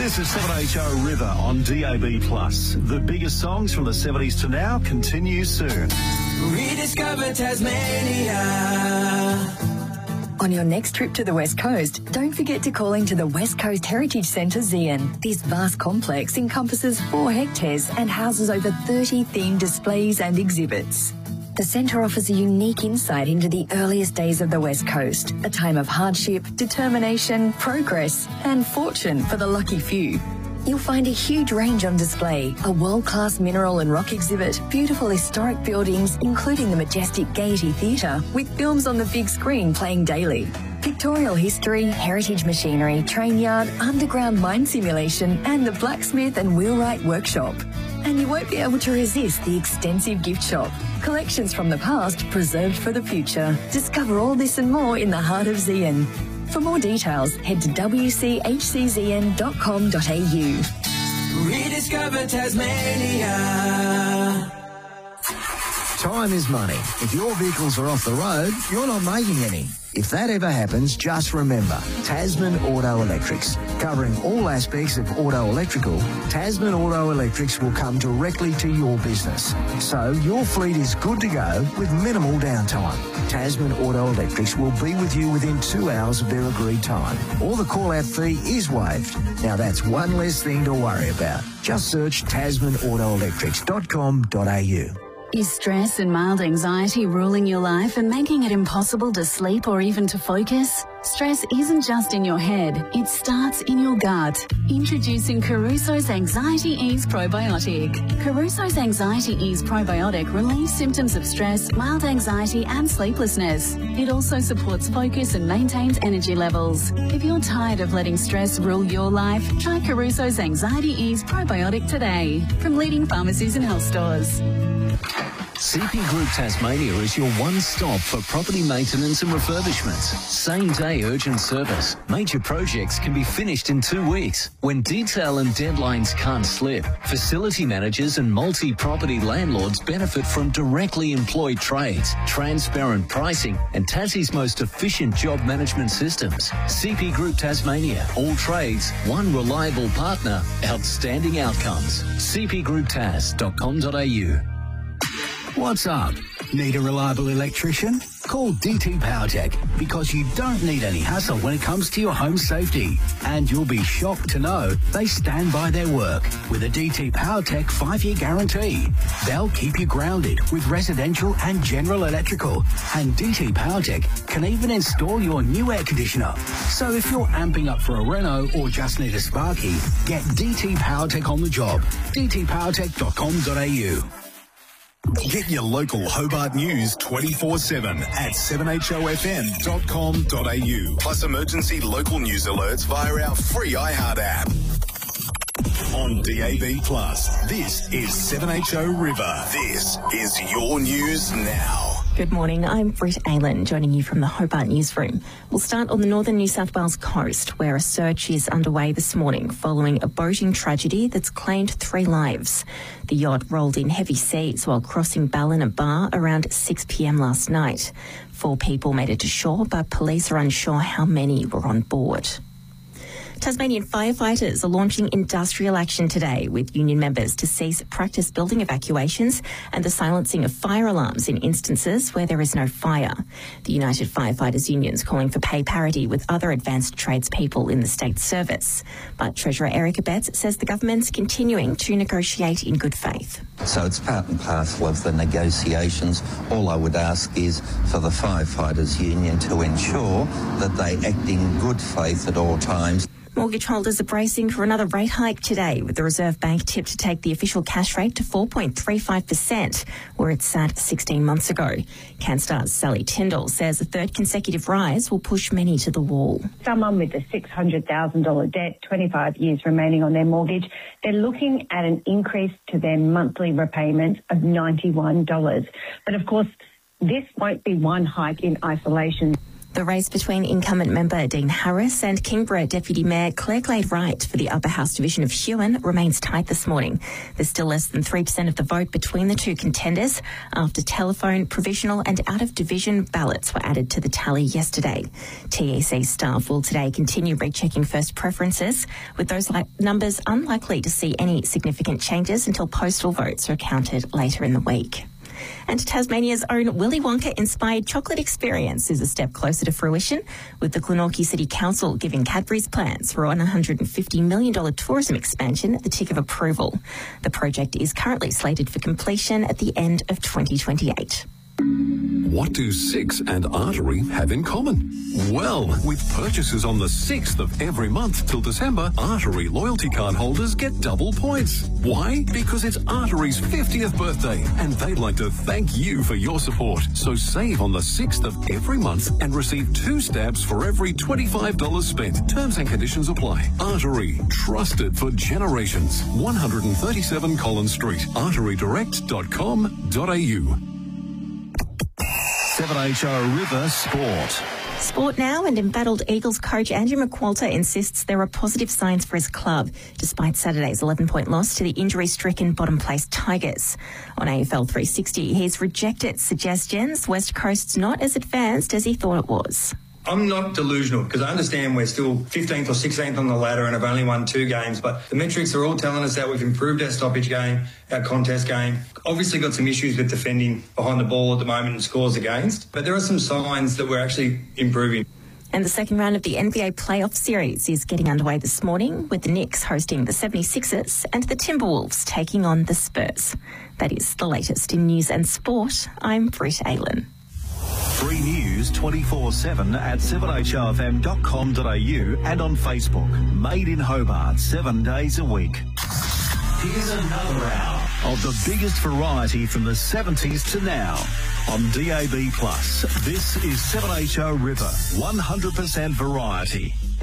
This is 7HO River on DAB+. The biggest songs from the 70s to now continue soon. Rediscover Tasmania. On your next trip to the West Coast, don't forget to call into the West Coast Heritage Centre Zeehan. This vast complex encompasses 4 hectares and houses over 30 themed displays and exhibits. The centre offers a unique insight into the earliest days of the West Coast, a time of hardship, determination, progress and fortune for the lucky few. You'll find a huge range on display, a world-class mineral and rock exhibit, beautiful historic buildings, including the majestic Gaiety Theatre, with films on the big screen playing daily. Pictorial history, heritage machinery, train yard, underground mine simulation, and the blacksmith and wheelwright workshop. And you won't be able to resist the extensive gift shop. Collections from the past preserved for the future. Discover all this and more in the heart of Zeehan. For more details, head to wchczn.com.au. Rediscover Tasmania. Time is money. If your vehicles are off the road, you're not making any. If that ever happens, just remember, Tasman Auto Electrics. Covering all aspects of auto electrical, Tasman Auto Electrics will come directly to your business. So your fleet is good to go with minimal downtime. Tasman Auto Electrics will be with you within 2 hours of their agreed time. Or the call-out fee is waived. Now that's one less thing to worry about. Just search tasmanautoelectrics.com.au. Is stress and mild anxiety ruling your life and making it impossible to sleep or even to focus? Stress isn't just in your head, it starts in your gut. Introducing Caruso's Anxiety Ease Probiotic. Caruso's Anxiety Ease Probiotic relieves symptoms of stress, mild anxiety and sleeplessness. It also supports focus and maintains energy levels. If you're tired of letting stress rule your life, try Caruso's Anxiety Ease Probiotic today from leading pharmacies and health stores. CP Group Tasmania is your one-stop for property maintenance and refurbishments. Same-day urgent service. Major projects can be finished in 2 weeks. When detail and deadlines can't slip, facility managers and multi-property landlords benefit from directly employed trades, transparent pricing and Tassie's most efficient job management systems. CP Group Tasmania. All trades, one reliable partner, outstanding outcomes. cpgrouptas.com.au. What's up? Need a reliable electrician? Call DT PowerTech because you don't need any hassle when it comes to your home safety. And you'll be shocked to know they stand by their work with a DT PowerTech 5-year guarantee. They'll keep you grounded with residential and general electrical. And DT PowerTech can even install your new air conditioner. So if you're amping up for a reno or just need a sparky, get DT PowerTech on the job. dtpowertech.com.au. Get your local Hobart news 24/7 at 7HOFM.com.au. Plus emergency local news alerts via our free iHeart app. On DAB+, this is 7HO River. This is your news now. Good morning, I'm Britt Aylan, joining you from the Hobart Newsroom. We'll start on the northern New South Wales coast, where a search is underway this morning following a boating tragedy that's claimed 3 lives. The yacht rolled in heavy seas while crossing Ballina Bar around 6 p.m. last night. 4 people made it to shore, but police are unsure how many were on board. Tasmanian firefighters are launching industrial action today with union members to cease practice building evacuations and the silencing of fire alarms in instances where there is no fire. The United Firefighters Union's calling for pay parity with other advanced tradespeople in the state service. But Treasurer Erica Betts says the government's continuing to negotiate in good faith. So it's part and parcel of the negotiations. All I would ask is for the Firefighters Union to ensure that they act in good faith at all times. Mortgage holders are bracing for another rate hike today, with the Reserve Bank tipped to take the official cash rate to 4.35%, where it sat 16 months ago. CanStar's Sally Tyndall says a third consecutive rise will push many to the wall. Someone with a $600,000 debt, 25 years remaining on their mortgage, they're looking at an increase to their monthly repayment of $91. But of course, this won't be one hike in isolation. The race between incumbent member Dean Harris and Kingborough Deputy Mayor Claire Glade-Wright for the Upper House division of Huon remains tight this morning. There's still less than 3% of the vote between the two contenders after telephone, provisional and out-of-division ballots were added to the tally yesterday. TEC staff will today continue rechecking first preferences, with those numbers unlikely to see any significant changes until postal votes are counted later in the week. And Tasmania's own Willy Wonka-inspired chocolate experience is a step closer to fruition, with the Glenorchy City Council giving Cadbury's plans for a $150 million tourism expansion the tick of approval. The project is currently slated for completion at the end of 2028. What do Six and Artery have in common? Well, with purchases on the 6th of every month till December, Artery loyalty card holders get double points. Why? Because it's Artery's 50th birthday, and they'd like to thank you for your support. So save on the 6th of every month and receive 2 stabs for every $25 spent. Terms and conditions apply. Artery, trusted for generations. 137 Collins Street, arterydirect.com.au. 7HO River Sport. Sport now, and embattled Eagles coach Andrew McQualter insists there are positive signs for his club, despite Saturday's 11-point loss to the injury-stricken bottom-place Tigers. On AFL 360, he's rejected suggestions West Coast's not as advanced as he thought it was. I'm not delusional because I understand we're still 15th or 16th on the ladder and have only won 2 games, but the metrics are all telling us that we've improved our stoppage game, our contest game. Obviously got some issues with defending behind the ball at the moment and scores against, but there are some signs that we're actually improving. And the second round of the NBA playoff series is getting underway this morning, with the Knicks hosting the 76ers and the Timberwolves taking on the Spurs. That is the latest in news and sport. I'm Britt Aylen. Free news 24/7 at 7HOFM.com.au and on Facebook. Made in Hobart 7 days a week. Here's another hour of the biggest variety from the 70s to now on DAB+. This is 7HO River, 100% variety.